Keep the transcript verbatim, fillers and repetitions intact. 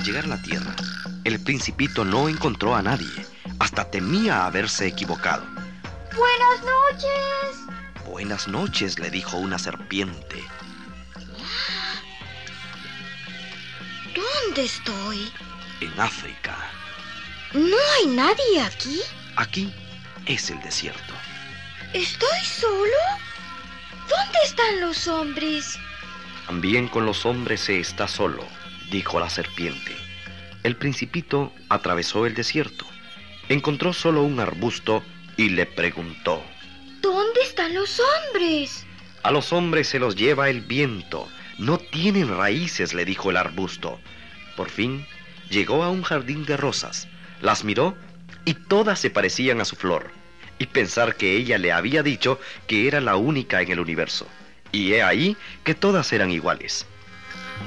llegar a la Tierra, el Principito no encontró a nadie. Hasta temía haberse equivocado. ¡Buenas noches! Buenas noches, le dijo una serpiente. ¿Dónde estoy? En África. ¿No hay nadie aquí? Aquí es el desierto. ¿Estoy solo? ¿Dónde están los hombres? También con los hombres se está solo, dijo la serpiente. El Principito atravesó el desierto. Encontró solo un arbusto y le preguntó: ¿Dónde están los hombres? A los hombres se los lleva el viento. No tienen raíces, le dijo el arbusto. Por fin llegó a un jardín de rosas. Las miró y todas se parecían a su flor. Y pensar que ella le había dicho que era la única en el universo. Y he ahí que todas eran iguales.